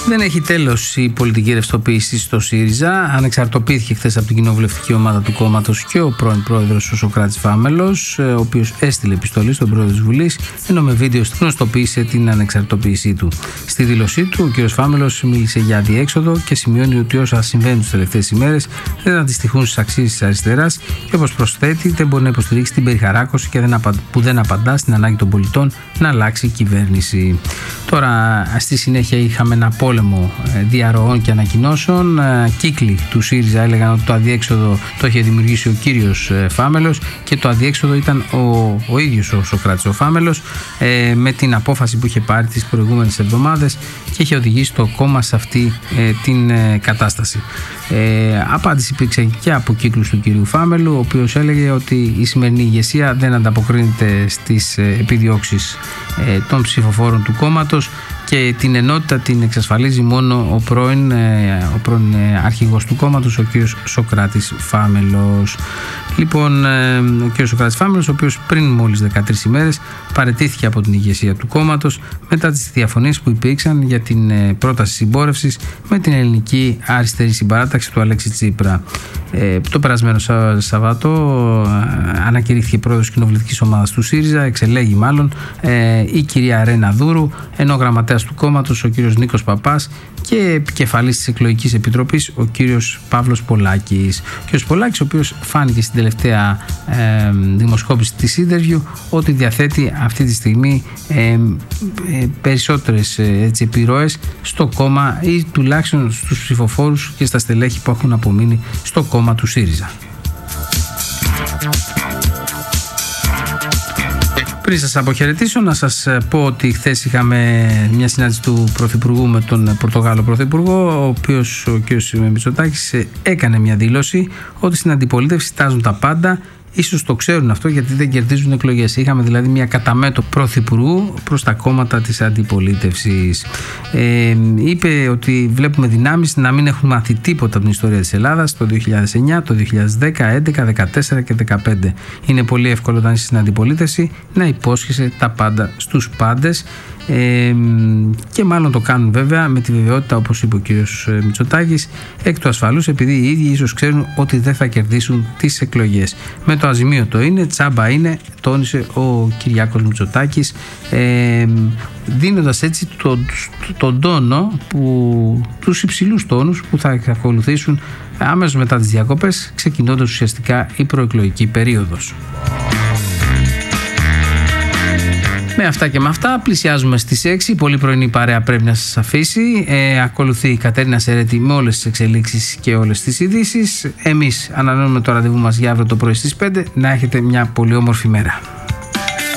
Δεν έχει τέλος η πολιτική ρευστοποίηση στο ΣΥΡΙΖΑ. Ανεξαρτοποιήθηκε χθες από την κοινοβουλευτική ομάδα του κόμματος και ο πρώην πρόεδρος ο Σωκράτης Φάμελος, ο οποίος έστειλε επιστολή στον πρόεδρο της Βουλής, ενώ με βίντεο γνωστοποίησε την ανεξαρτοποίησή του. Στη δήλωσή του, ο κ. Φάμελος μίλησε για αδιέξοδο και σημειώνει ότι όσα συμβαίνουν τις τελευταίες ημέρες δεν αντιστοιχούν στις αξίες της αριστεράς και, όπως προσθέτει, δεν μπορεί να υποστηρίξει την περιχαράκωση που δεν απαντά στην ανάγκη των πολιτών να αλλάξει η κυβέρνηση. Τώρα, στη συνέχεια, είχαμε ένα πόλεμο διαρροών και ανακοινώσεων. Κύκλοι του ΣΥΡΙΖΑ έλεγαν ότι το αδιέξοδο το είχε δημιουργήσει ο κύριος Φάμελος και το αδιέξοδο ήταν ο ίδιος ο Σωκράτης ο Φάμελος, με την απόφαση που είχε πάρει τις προηγούμενες εβδομάδες και είχε οδηγήσει το κόμμα σε αυτή την κατάσταση. Απάντηση υπήρξε και από κύκλους του κυρίου Φάμελου, ο οποίος έλεγε ότι η σημερινή ηγεσία δεν ανταποκρίνεται στις επιδιώξεις των ψηφοφόρων του κόμματος και την ενότητα την εξασφαλίζει μόνο ο πρώην αρχηγός του κόμματος, ο κύριος Σωκράτης Φάμελος. Λοιπόν, ο κύριος Σωκράτης Φάμελος, ο οποίος πριν μόλις 13 ημέρες παραιτήθηκε από την ηγεσία του κόμματος μετά τις διαφωνίες που υπήρξαν για την πρόταση συμπόρευσης με την ελληνική αριστερή συμπαράταξη του Αλέξη Τσίπρα. Το περασμένο Σαββάτο ανακηρύχθηκε πρόεδρος κοινοβουλευτικής ομάδας του ΣΥΡΙΖΑ, εξελέγει μάλλον η κυρία Ρένα Δούρου, ενώ γραμματέας του κόμματος ο κύριος Νίκος Παπάς και επικεφαλής της εκλογικής επιτροπής ο κύριος Παύλος Πολάκης. Ο κύριος Πολάκης, ο οποίος φάνηκε στην τελευταία δημοσκόπηση της Interview ότι διαθέτει αυτή τη στιγμή περισσότερες επιρροές στο κόμμα ή τουλάχιστον στους ψηφοφόρους και στα στελέχη που έχουν απομείνει στο κόμμα του ΣΥΡΙΖΑ. Πριν σας αποχαιρετήσω, να σας πω ότι χθες είχαμε μια συνάντηση του Πρωθυπουργού με τον Πορτογάλο Πρωθυπουργό, ο οποίος ο κ. Μητσοτάκης έκανε μια δήλωση ότι στην αντιπολίτευση στάζουν τα πάντα. Ίσως το ξέρουν αυτό γιατί δεν κερδίζουν εκλογές. Είχαμε δηλαδή μια καταμέτω πρωθυπουργού προς τα κόμματα της αντιπολίτευσης. Είπε ότι βλέπουμε δυνάμεις να μην έχουν μάθει τίποτα από την ιστορία της Ελλάδας το 2009, το 2010, 2011, 2014 και 2015. Είναι πολύ εύκολο όταν είσαι στην αντιπολίτευση να υπόσχεσαι τα πάντα στους πάντες. Και μάλλον το κάνουν βέβαια με τη βεβαιότητα, όπως είπε ο κύριος Μητσοτάκης, εκ του ασφαλούς, επειδή οι ίδιοι ίσως ξέρουν ότι δεν θα κερδίσουν τις εκλογές. Με το αζημίωτο είναι, τσάμπα είναι, τόνισε ο Κυριάκος Μητσοτάκης, δίνοντας έτσι τον τόνο, τους υψηλούς τόνους που θα ακολουθήσουν άμεσως μετά τις διακοπές, ξεκινώντας ουσιαστικά η προεκλογική περίοδος. Με αυτά και με αυτά πλησιάζουμε στις 6. Η πολύ πρωινή παρέα πρέπει να σας αφήσει. Ακολουθεί η Κατέρινα Σερέτη με όλες τις εξελίξεις και όλες τις ειδήσεις. Εμείς ανανεώνουμε το ραντεβού μας για αύριο το πρωί στις 5. Να έχετε μια πολύ όμορφη μέρα.